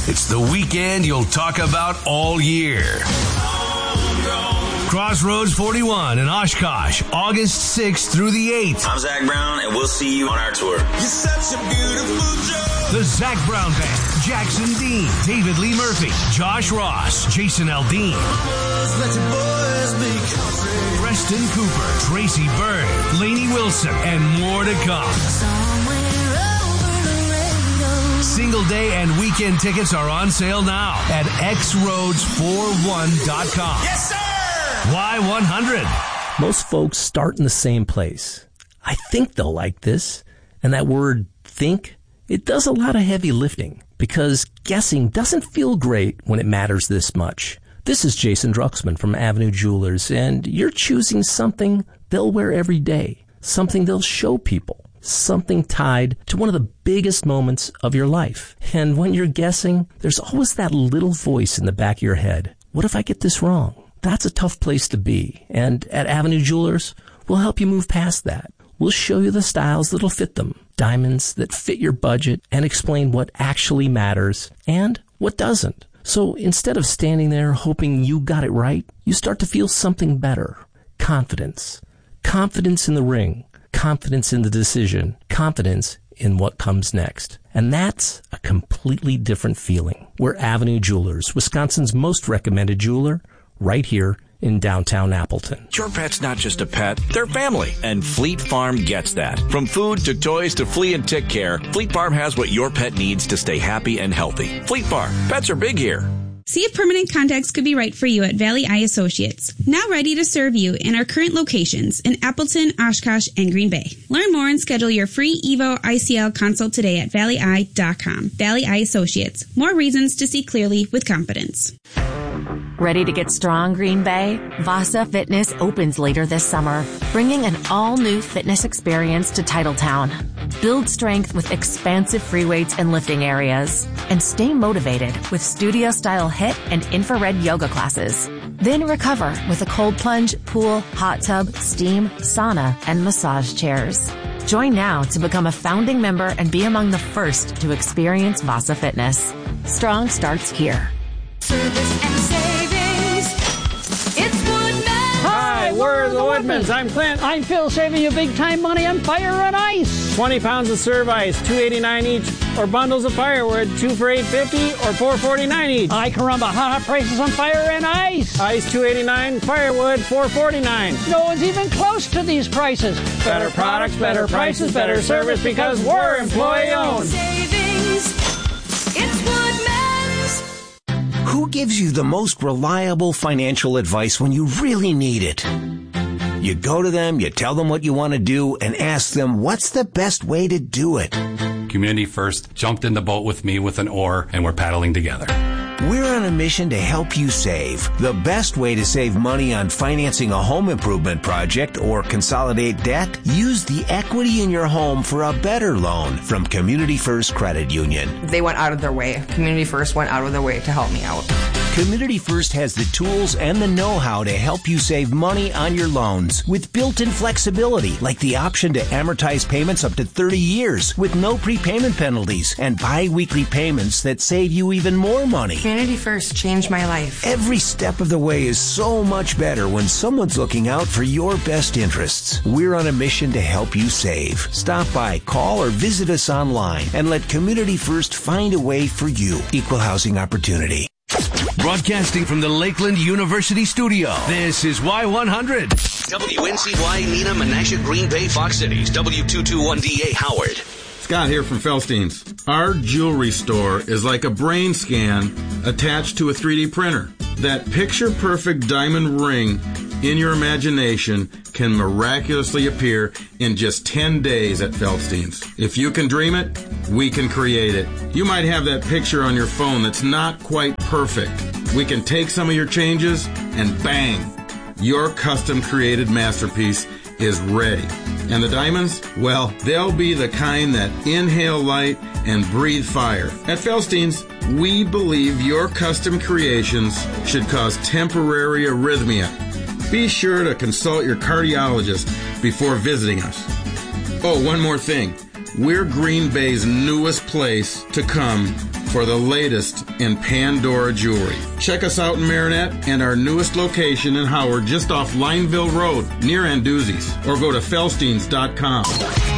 It's the weekend you'll talk about all year. Crossroads 41 in Oshkosh, August 6th through the 8th. I'm Zach Brown, and we'll see you on our tour. You're such a beautiful joy. The Zach Brown Band, Jackson Dean, David Lee Murphy, Josh Ross, Jason Aldean, Preston Cooper, Tracy Byrne, Lainey Wilson, and more to come. Single day and weekend tickets are on sale now at xroads41.com. Yes, sir! Y100. Most folks start in the same place. I think they'll like this. And that word think, it does a lot of heavy lifting because guessing doesn't feel great when it matters this much. This is Jason Drucksmann from Avenue Jewelers, and you're choosing something they'll wear every day, something they'll show people, something tied to one of the biggest moments of your life. And when you're guessing, there's always that little voice in the back of your head. What if I get this wrong? That's a tough place to be. And at Avenue Jewelers, we'll help you move past that. We'll show you the styles that'll fit them, diamonds that fit your budget, and explain what actually matters and what doesn't. So instead of standing there hoping you got it right, you start to feel something better. Confidence. Confidence in the ring. Confidence in the decision. Confidence in what comes next. And that's a completely different feeling. We're Avenue Jewelers, Wisconsin's most recommended jeweler, right here in downtown Appleton. Your pet's not just a pet, they're family, and Fleet Farm gets that. From food to toys to flea and tick care, Fleet Farm has what your pet needs to stay happy and healthy. Fleet Farm, pets are big here. See if permanent contacts could be right for you at Valley Eye Associates. Now ready to serve you in our current locations in Appleton, Oshkosh, and Green Bay. Learn more and schedule your free Evo ICL consult today at valleyeye.com. Valley Eye Associates. More reasons to see clearly with confidence. Ready to get strong, Green Bay? Vasa Fitness opens later this summer, bringing an all-new fitness experience to Titletown. Build strength with expansive free weights and lifting areas, and stay motivated with studio-style HIIT and infrared yoga classes. Then recover with a cold plunge, pool, hot tub, steam, sauna, and massage chairs. Join now to become a founding member and be among the first to experience Vasa Fitness. Strong starts here. Service and savings. It's Woodman. Hi, we're the Woodmans. I'm Clint. I'm Phil, saving you big time money on fire and ice. 20 pounds of serve ice, $2.89 each, or bundles of firewood, 2 for $8.50 or $4.49 each. Ay caramba, hot prices on fire and ice. Ice $2.89, firewood $4.49. No one's even close to these prices. Better products, better prices, better service because we're employee owned. Savings. It's Woodman's. Who gives you the most reliable financial advice when you really need it? You go to them, you tell them what you want to do, and ask them what's the best way to do it. Community First jumped in the boat with me with an oar, and we're paddling together. We're on a mission to help you save. The best way to save money on financing a home improvement project or consolidate debt? Use the equity in your home for a better loan from Community First Credit Union. They went out of their way. Community First went out of their way to help me out. Community First has the tools and the know-how to help you save money on your loans with built-in flexibility, like the option to amortize payments up to 30 years with no prepayment penalties and bi-weekly payments that save you even more money. Community First changed my life. Every step of the way is so much better when someone's looking out for your best interests. We're on a mission to help you save. Stop by, call, or visit us online and let Community First find a way for you. Equal housing opportunity. Broadcasting from the Lakeland University studio, this is Y100. WNCY, Neenah, Menasha, Green Bay, Fox Cities, W221DA, Howard. Scott here from Felstein's. Our jewelry store is like a brain scan attached to a 3D printer. That picture-perfect diamond ring in your imagination can miraculously appear in just 10 days at Felstein's. If you can dream it, we can create it. You might have that picture on your phone that's not quite perfect. We can take some of your changes and bang, your custom-created masterpiece is ready. And the diamonds? Well, they'll be the kind that inhale light and breathe fire. At Felstein's, we believe your custom creations should cause temporary arrhythmia. Be sure to consult your cardiologist before visiting us. Oh, one more thing. We're Green Bay's newest place to come for the latest in Pandora jewelry. Check us out in Marinette and our newest location in Howard, just off Lineville Road, near Anduzzi's, or go to Felsteins.com.